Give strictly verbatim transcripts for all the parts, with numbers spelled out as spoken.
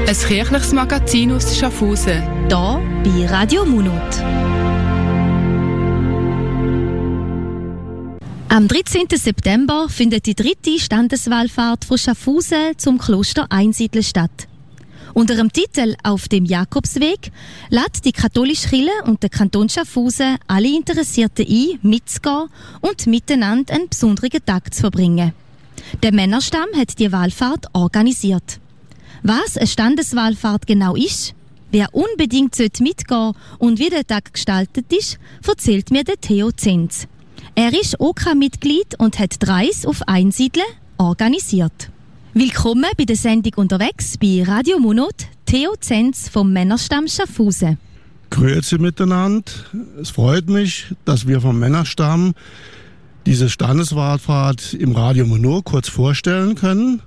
Ein kirchliches Magazin aus Schaffhausen. Hier bei Radio Munot. Am dreizehnten September findet die dritte Standeswallfahrt von Schaffhausen zum Kloster Einsiedeln statt. Unter dem Titel «Auf dem Jakobsweg» lädt die katholische Kirche und der Kanton Schaffhausen alle Interessierten ein, mitzugehen und miteinander einen besonderen Tag zu verbringen. Der Männerstamm hat die Wallfahrt organisiert. Was eine Standeswallfahrt genau ist, wer unbedingt mitgehen sollte und wie der Tag gestaltet ist, erzählt mir der Theo Zenz. Er ist O K-Mitglied und hat die Reise auf Einsiedeln organisiert. Willkommen bei der Sendung «Unterwegs» bei Radio Munot, Theo Zenz vom Männerstamm Schaffhausen. Grüezi miteinander. Es freut mich, dass wir vom Männerstamm diese Standeswallfahrt im Radio Munot kurz vorstellen können.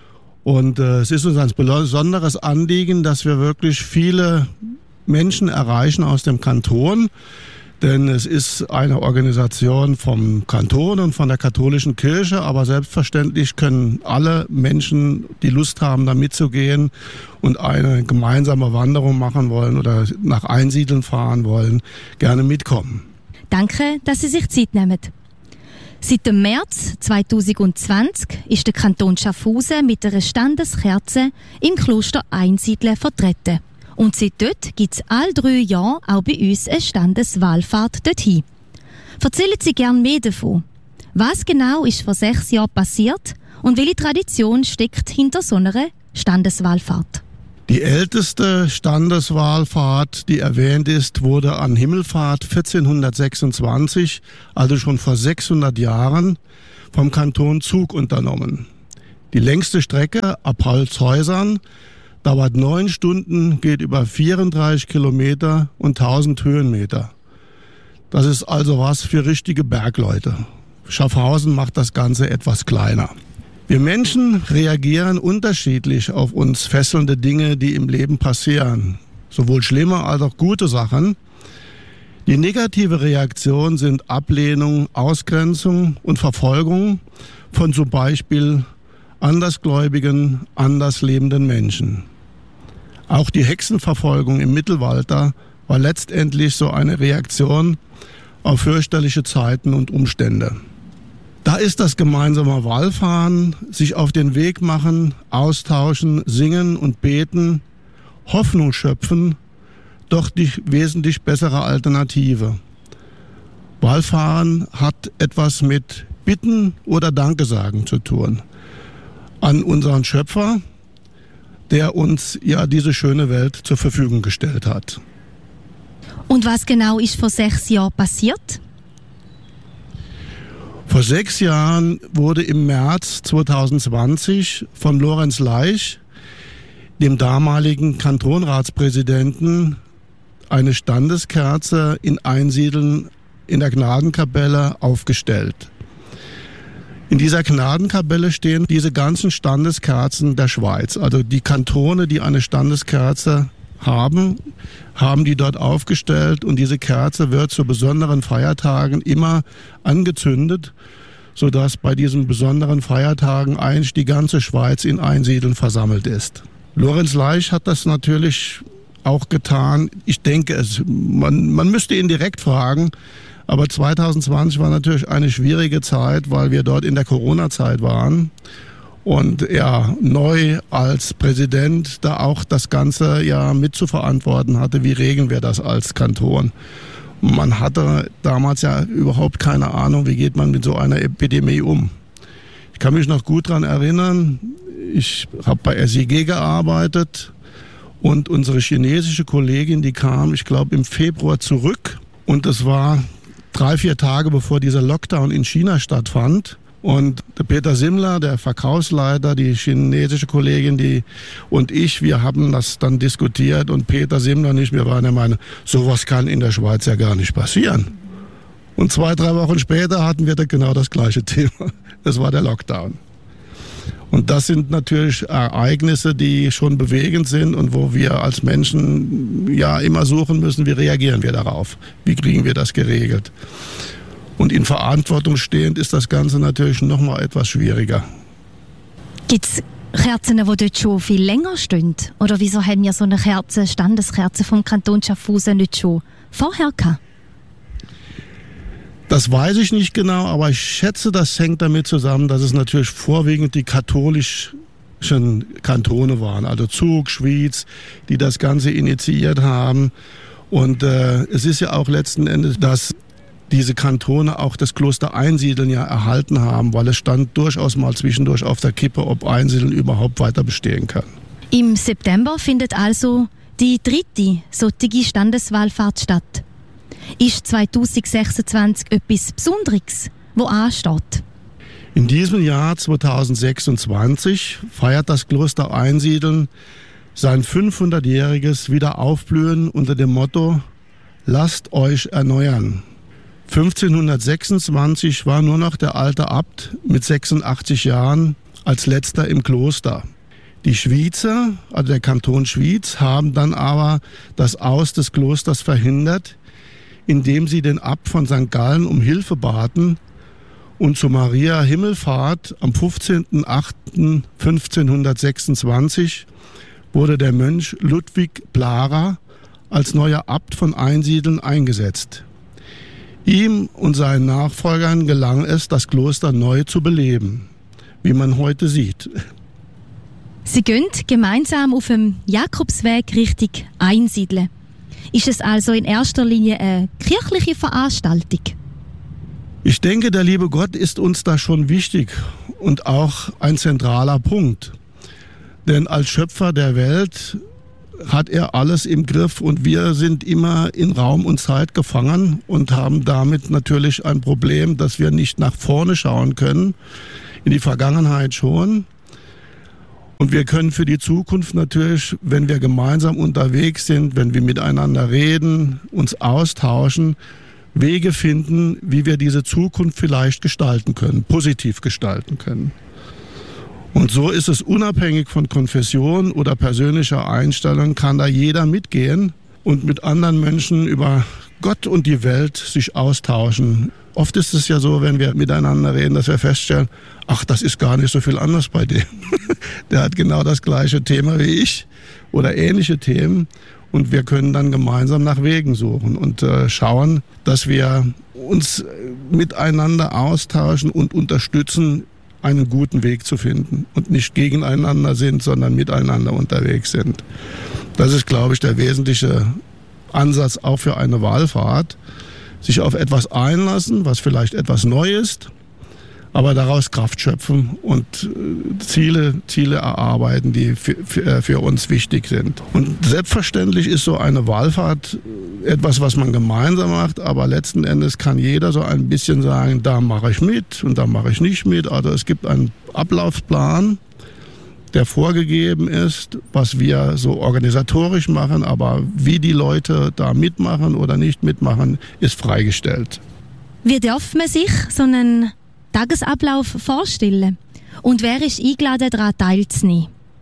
Und äh, es ist uns ein besonderes Anliegen, dass wir wirklich viele Menschen erreichen aus dem Kanton. Denn es ist eine Organisation vom Kanton und von der katholischen Kirche. Aber selbstverständlich können alle Menschen, die Lust haben, da mitzugehen und eine gemeinsame Wanderung machen wollen oder nach Einsiedeln fahren wollen, gerne mitkommen. Danke, dass Sie sich Zeit nehmen. Seit dem März zweitausendzwanzig ist der Kanton Schaffhausen mit einer Standeskerze im Kloster Einsiedeln vertreten. Und seit dort gibt es alle drei Jahre auch bei uns eine Standeswallfahrt dorthin. Erzählen Sie gerne mehr davon. Was genau ist vor sechs Jahren passiert und welche Tradition steckt hinter so einer Standeswallfahrt? Die älteste Standeswallfahrt, die erwähnt ist, wurde an Himmelfahrt vierzehnhundertsechsundzwanzig, also schon vor sechshundert Jahren, vom Kanton Zug unternommen. Die längste Strecke ab Holzhäusern dauert neun Stunden, geht über vierunddreißig Kilometer und tausend Höhenmeter. Das ist also was für richtige Bergleute. Schaffhausen macht das Ganze etwas kleiner. Wir Menschen reagieren unterschiedlich auf uns fesselnde Dinge, die im Leben passieren. Sowohl schlimme als auch gute Sachen. Die negative Reaktion sind Ablehnung, Ausgrenzung und Verfolgung von zum Beispiel andersgläubigen, anders lebenden Menschen. Auch die Hexenverfolgung im Mittelalter war letztendlich so eine Reaktion auf fürchterliche Zeiten und Umstände. Da ist das gemeinsame Wallfahren, sich auf den Weg machen, austauschen, singen und beten, Hoffnung schöpfen, doch die wesentlich bessere Alternative. Wallfahren hat etwas mit Bitten oder Danke sagen zu tun. An unseren Schöpfer, der uns ja diese schöne Welt zur Verfügung gestellt hat. Und was genau ist vor sechs Jahren passiert? Vor sechs Jahren wurde im März zweitausendzwanzig von Lorenz Leich, dem damaligen Kantonratspräsidenten, eine Standeskerze in Einsiedeln in der Gnadenkapelle aufgestellt. In dieser Gnadenkapelle stehen diese ganzen Standeskerzen der Schweiz. Also die Kantone, die eine Standeskerze haben, haben die dort aufgestellt und diese Kerze wird zu besonderen Feiertagen immer angezündet, sodass bei diesen besonderen Feiertagen eigentlich die ganze Schweiz in Einsiedeln versammelt ist. Lorenz Leich hat das natürlich auch getan. Ich denke, es, man, man müsste ihn direkt fragen, aber zweitausendzwanzig war natürlich eine schwierige Zeit, weil wir dort in der Corona-Zeit waren. Und er neu als Präsident da auch das Ganze ja mit zu verantworten hatte. Wie regeln wir das als Kanton? Man hatte damals ja überhaupt keine Ahnung, wie geht man mit so einer Epidemie um. Ich kann mich noch gut daran erinnern, ich habe bei S I G gearbeitet und unsere chinesische Kollegin, die kam, ich glaube im Februar zurück. Und das war drei, vier Tage bevor dieser Lockdown in China stattfand. Und der Peter Simmler, der Verkaufsleiter, die chinesische Kollegin, die und ich, wir haben das dann diskutiert und Peter Simmler und ich, wir waren der Meinung, sowas kann in der Schweiz ja gar nicht passieren. Und zwei, drei Wochen später hatten wir da genau das gleiche Thema. Das war der Lockdown. Und das sind natürlich Ereignisse, die schon bewegend sind und wo wir als Menschen ja immer suchen müssen, wie reagieren wir darauf? Wie kriegen wir das geregelt? Und in Verantwortung stehend ist das Ganze natürlich noch mal etwas schwieriger. Gibt es Kerzen, die dort schon viel länger stehen? Oder wieso haben wir so eine Kerze, Standeskerze vom Kanton Schaffhausen nicht schon vorher gehabt? Das weiß ich nicht genau, aber ich schätze, das hängt damit zusammen, dass es natürlich vorwiegend die katholischen Kantone waren, also Zug, Schwyz, die das Ganze initiiert haben. Und äh, es ist ja auch letzten Endes, dass diese Kantone auch das Kloster Einsiedeln ja erhalten haben, weil es stand durchaus mal zwischendurch auf der Kippe, ob Einsiedeln überhaupt weiter bestehen kann. Im September findet also die dritte solche Standeswallfahrt statt. Ist zwanzig sechsundzwanzig etwas Besonderes, wo ansteht? In diesem Jahr zwanzig sechsundzwanzig feiert das Kloster Einsiedeln sein fünfhundertjähriges Wiederaufblühen unter dem Motto Lasst euch erneuern. fünfzehnhundertsechsundzwanzig war nur noch der alte Abt mit sechsundachtzig Jahren als letzter im Kloster. Die Schwyzer, also der Kanton Schwyz, haben dann aber das Aus des Klosters verhindert, indem sie den Abt von Sankt Gallen um Hilfe baten, und zu Maria Himmelfahrt am fünfzehnten achten fünfzehnhundertsechsundzwanzig wurde der Mönch Ludwig Blarer als neuer Abt von Einsiedeln eingesetzt. Ihm und seinen Nachfolgern gelang es, das Kloster neu zu beleben, wie man heute sieht. Sie gehen gemeinsam auf dem Jakobsweg Richtung Einsiedeln. Ist es also in erster Linie eine kirchliche Veranstaltung? Ich denke, der liebe Gott ist uns da schon wichtig und auch ein zentraler Punkt. Denn als Schöpfer der Welt hat er alles im Griff und wir sind immer in Raum und Zeit gefangen und haben damit natürlich ein Problem, dass wir nicht nach vorne schauen können, in die Vergangenheit schon. Und wir können für die Zukunft natürlich, wenn wir gemeinsam unterwegs sind, wenn wir miteinander reden, uns austauschen, Wege finden, wie wir diese Zukunft vielleicht gestalten können, positiv gestalten können. Und so ist es unabhängig von Konfession oder persönlicher Einstellung, kann da jeder mitgehen und mit anderen Menschen über Gott und die Welt sich austauschen. Oft ist es ja so, wenn wir miteinander reden, dass wir feststellen, ach, das ist gar nicht so viel anders bei dem. Der hat genau das gleiche Thema wie ich oder ähnliche Themen. Und wir können dann gemeinsam nach Wegen suchen und äh, schauen, dass wir uns miteinander austauschen und unterstützen, einen guten Weg zu finden und nicht gegeneinander sind, sondern miteinander unterwegs sind. Das ist, glaube ich, der wesentliche Ansatz auch für eine Wallfahrt. Sich auf etwas einlassen, was vielleicht etwas neu ist, aber daraus Kraft schöpfen und Ziele, Ziele erarbeiten, die für, für, für uns wichtig sind. Und selbstverständlich ist so eine Wallfahrt etwas, was man gemeinsam macht, aber letzten Endes kann jeder so ein bisschen sagen, da mache ich mit und da mache ich nicht mit. Also es gibt einen Ablaufplan, der vorgegeben ist, was wir so organisatorisch machen, aber wie die Leute da mitmachen oder nicht mitmachen, ist freigestellt. Wie darf man sich so einen Tagesablauf vorstellen? Und wer ist eingeladen, daran teilzunehmen?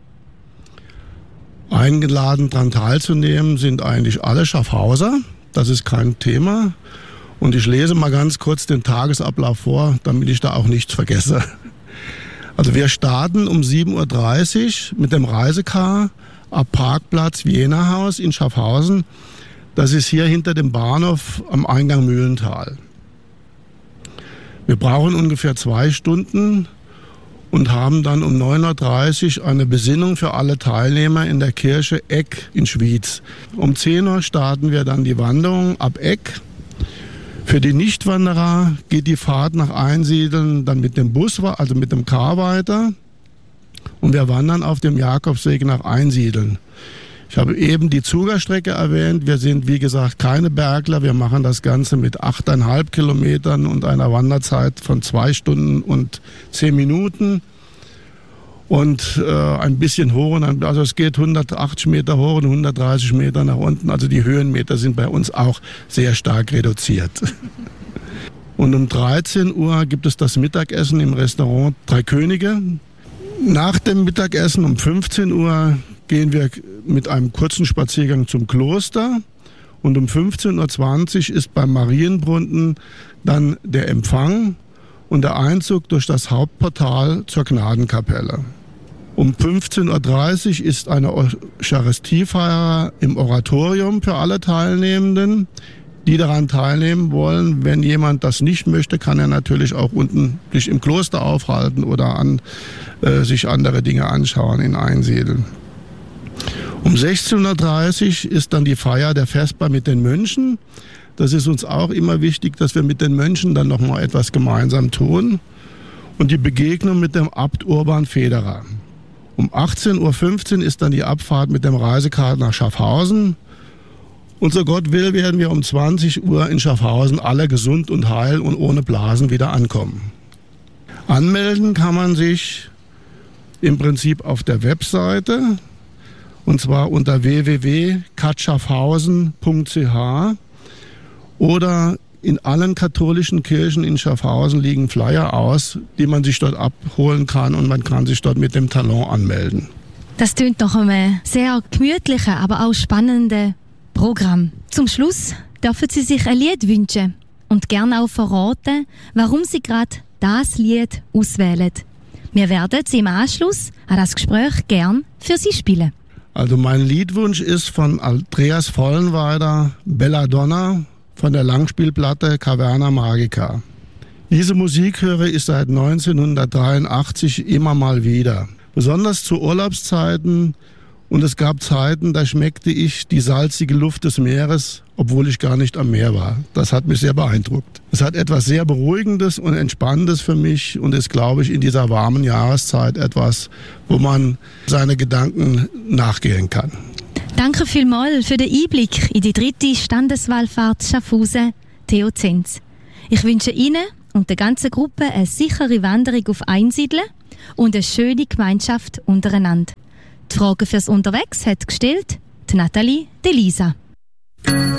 Eingeladen, daran teilzunehmen, sind eigentlich alle Schaffhauser. Das ist kein Thema. Und ich lese mal ganz kurz den Tagesablauf vor, damit ich da auch nichts vergesse. Also wir starten um sieben Uhr dreißig mit dem Reisekar ab Parkplatz Wienerhaus in Schaffhausen. Das ist hier hinter dem Bahnhof am Eingang Mühlental. Wir brauchen ungefähr zwei Stunden und haben dann um neun Uhr dreißig eine Besinnung für alle Teilnehmer in der Kirche Eck in Schwyz. Um zehn Uhr starten wir dann die Wanderung ab Eck. Für die Nichtwanderer geht die Fahrt nach Einsiedeln dann mit dem Bus, also mit dem Car weiter. Und wir wandern auf dem Jakobsweg nach Einsiedeln. Ich habe eben die Zugerstrecke erwähnt. Wir sind, wie gesagt, keine Bergler. Wir machen das Ganze mit achteinhalb Kilometern und einer Wanderzeit von zwei Stunden und zehn Minuten. Und äh, ein bisschen hoch, also es geht hundertachtzig Meter hoch und hundertdreißig Meter nach unten. Also die Höhenmeter sind bei uns auch sehr stark reduziert. Und um dreizehn Uhr gibt es das Mittagessen im Restaurant Drei Könige. Nach dem Mittagessen um fünfzehn Uhr gehen wir mit einem kurzen Spaziergang zum Kloster. Und um fünfzehn Uhr zwanzig ist beim Marienbrunnen dann der Empfang und der Einzug durch das Hauptportal zur Gnadenkapelle. Um fünfzehn Uhr dreißig ist eine Eucharistiefeier im Oratorium für alle Teilnehmenden, die daran teilnehmen wollen. Wenn jemand das nicht möchte, kann er natürlich auch unten sich im Kloster aufhalten oder an, äh, sich andere Dinge anschauen in Einsiedeln. Um sechzehn Uhr dreißig ist dann die Feier der Vesper mit den Mönchen. Das ist uns auch immer wichtig, dass wir mit den Mönchen dann nochmal etwas gemeinsam tun. Und die Begegnung mit dem Abt Urban Federer. Um achtzehn Uhr fünfzehn ist dann die Abfahrt mit dem Reisekart nach Schaffhausen. Und so Gott will, werden wir um zwanzig Uhr in Schaffhausen alle gesund und heil und ohne Blasen wieder ankommen. Anmelden kann man sich im Prinzip auf der Webseite, und zwar unter w w w punkt katschaffhausen punkt c h, oder in allen katholischen Kirchen in Schaffhausen liegen Flyer aus, die man sich dort abholen kann, und man kann sich dort mit dem Talon anmelden. Das klingt nach einem sehr gemütlichen, aber auch spannenden Programm. Zum Schluss dürfen Sie sich ein Lied wünschen und gerne auch verraten, warum Sie gerade das Lied auswählen. Wir werden Sie im Anschluss an das Gespräch gern für Sie spielen. Also mein Liedwunsch ist von Andreas Vollenweider, Belladonna, von der Langspielplatte Caverna Magica. Diese Musik höre ich seit neunzehnhundertdreiundachtzig immer mal wieder. Besonders zu Urlaubszeiten, und es gab Zeiten, da schmeckte ich die salzige Luft des Meeres, obwohl ich gar nicht am Meer war. Das hat mich sehr beeindruckt. Es hat etwas sehr Beruhigendes und Entspannendes für mich und ist, glaube ich, in dieser warmen Jahreszeit etwas, wo man seine Gedanken nachgehen kann. Danke vielmals für den Einblick in die dritte Standeswallfahrt Schaffhausen Theo Zenz. Ich wünsche Ihnen und der ganzen Gruppe eine sichere Wanderung auf Einsiedeln und eine schöne Gemeinschaft untereinander. Die Frage fürs Unterwegs hat gestellt die Nathalie Delisa.